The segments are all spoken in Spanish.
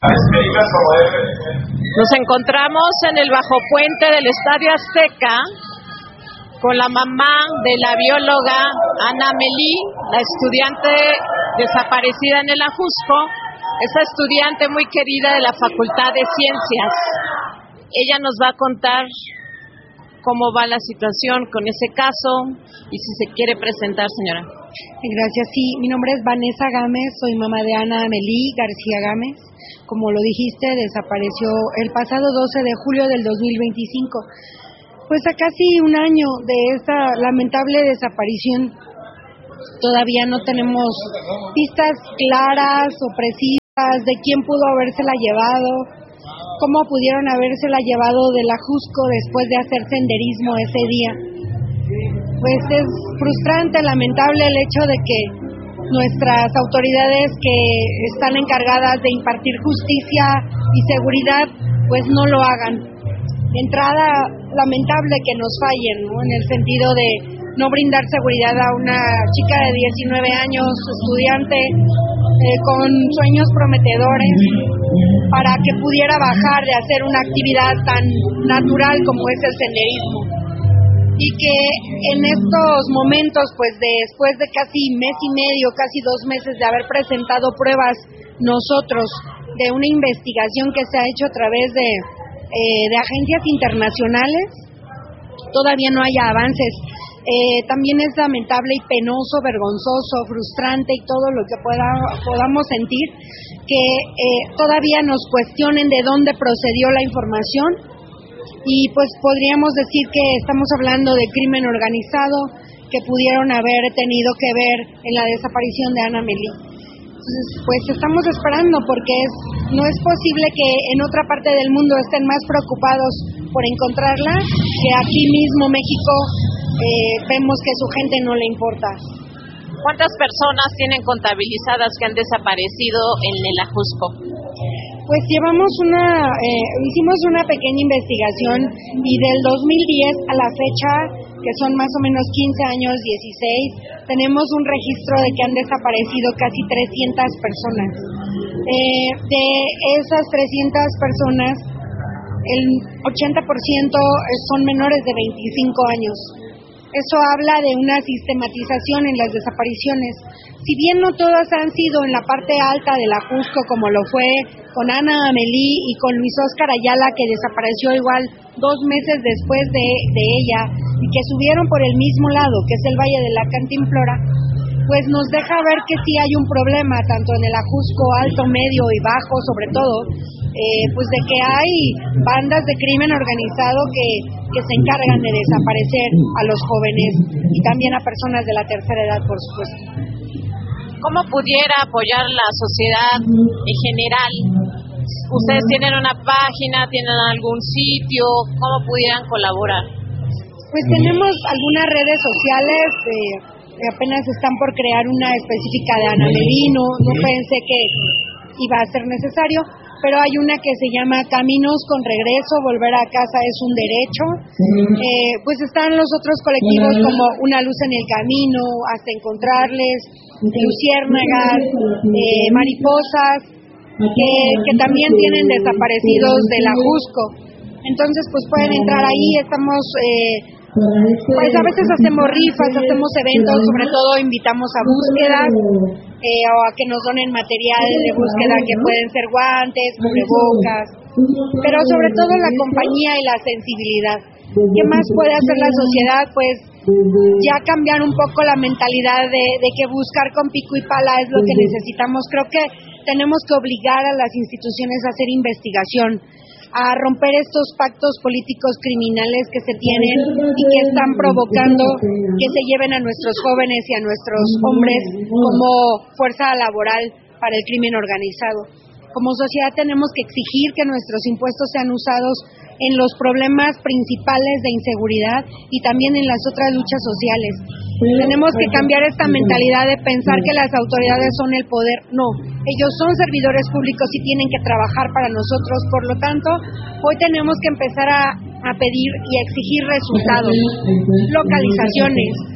Nos encontramos en el bajo puente del Estadio Azteca con la mamá de la bióloga Ana Melí, la estudiante desaparecida en el Ajusco, esa estudiante muy querida de la Facultad de Ciencias. Ella nos va a contar cómo va la situación con ese caso y si se quiere presentar, señora. Gracias, sí, mi nombre es Vanessa Gámez, soy mamá de Ana Melí García Gámez. Como lo dijiste, desapareció el pasado 12 de julio del 2025. Pues a casi un año de esta lamentable desaparición, todavía no tenemos pistas claras o precisas de quién pudo habérsela llevado, cómo pudieron habérsela llevado del Ajusco después de hacer senderismo ese día. Pues es frustrante, lamentable el hecho de que nuestras autoridades que están encargadas de impartir justicia y seguridad, pues no lo hagan. De entrada, lamentable que nos fallen, ¿no? En el sentido de no brindar seguridad a una chica de 19 años, estudiante, con sueños prometedores, para que pudiera bajar de hacer una actividad tan natural como es el senderismo. Y que en estos momentos, pues después de casi mes y medio, casi 2 meses de haber presentado pruebas nosotros de una investigación que se ha hecho a través de agencias internacionales, todavía no haya avances. También es lamentable y penoso, vergonzoso, frustrante y todo lo que podamos sentir que todavía nos cuestionen de dónde procedió la información. Y pues podríamos decir que estamos hablando de crimen organizado que pudieron haber tenido que ver en la desaparición de Ana Melí. Entonces, pues estamos esperando porque no es posible que en otra parte del mundo estén más preocupados por encontrarla que aquí mismo México vemos que su gente no le importa. ¿Cuántas personas tienen contabilizadas que han desaparecido en el Ajusco? Pues hicimos una pequeña investigación y del 2010 a la fecha, que son más o menos 15 años, 16, tenemos un registro de que han desaparecido casi 300 personas. De esas 300 personas, el 80% son menores de 25 años. Eso habla de una sistematización en las desapariciones. Si bien no todas han sido en la parte alta del Ajusco, como lo fue con Ana Melí y con Luis Óscar Ayala, que desapareció igual 2 meses después de ella, y que subieron por el mismo lado, que es el Valle de la Cantimplora, pues nos deja ver que sí hay un problema, tanto en el Ajusco alto, medio y bajo, sobre todo, pues de que hay bandas de crimen organizado que se encargan de desaparecer a los jóvenes y también a personas de la tercera edad, por supuesto. ¿Cómo pudiera apoyar la sociedad en general? ¿Ustedes tienen una página, tienen algún sitio? ¿Cómo pudieran colaborar? Pues tenemos algunas redes sociales, apenas están por crear una específica de Ana Melí, no pensé que iba a ser necesario, pero hay una que se llama Caminos con Regreso, volver a casa es un derecho. Pues están los otros colectivos como Una Luz en el Camino, Hasta Encontrarles, Luciérnagas, Mariposas, que también tienen desaparecidos del Ajusco. Entonces pues pueden entrar ahí, estamos... pues a veces hacemos rifas, hacemos eventos, sobre todo invitamos a búsquedas o a que nos donen material de búsqueda que pueden ser guantes, cubrebocas, pero sobre todo la compañía y la sensibilidad. ¿Qué más puede hacer la sociedad? Pues ya cambiar un poco la mentalidad de que buscar con pico y pala es lo que necesitamos. Creo que tenemos que obligar a las instituciones a hacer investigación, a romper estos pactos políticos criminales que se tienen y que están provocando que se lleven a nuestros jóvenes y a nuestros hombres como fuerza laboral para el crimen organizado. Como sociedad tenemos que exigir que nuestros impuestos sean usados en los problemas principales de inseguridad y también en las otras luchas sociales. Tenemos que cambiar esta mentalidad de pensar que las autoridades son el poder. No, ellos son servidores públicos y tienen que trabajar para nosotros. Por lo tanto, hoy tenemos que empezar a pedir y a exigir resultados, localizaciones,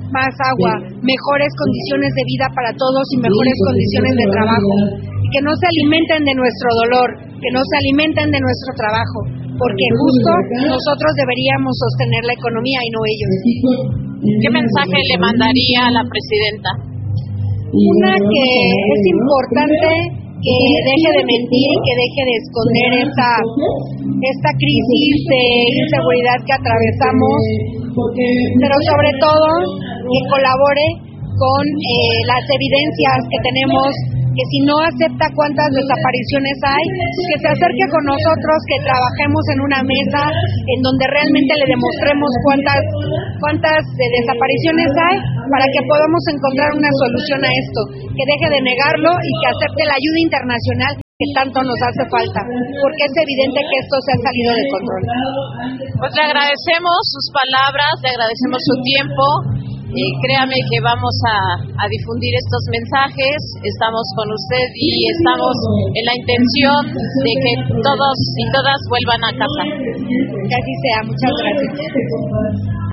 más agua, mejores condiciones de vida para todos y mejores condiciones de trabajo. Y que no se alimenten de nuestro dolor, que no se alimenten de nuestro trabajo, porque justo nosotros deberíamos sostener la economía y no ellos. ¿Qué mensaje le mandaría a la presidenta? Una, que es importante que deje de mentir y que deje de esconder esta crisis de inseguridad que atravesamos, pero sobre todo que colabore con las evidencias que tenemos, que si no acepta cuántas desapariciones hay, que se acerque con nosotros, que trabajemos en una mesa en donde realmente le demostremos cuántas desapariciones hay, para que podamos encontrar una solución a esto, que deje de negarlo y que acepte la ayuda internacional que tanto nos hace falta, porque es evidente que esto se ha salido de control. Pues le agradecemos sus palabras, le agradecemos su tiempo. Y créame que vamos a difundir estos mensajes, estamos con usted y estamos en la intención de que todos y todas vuelvan a casa. Que así sea, muchas gracias.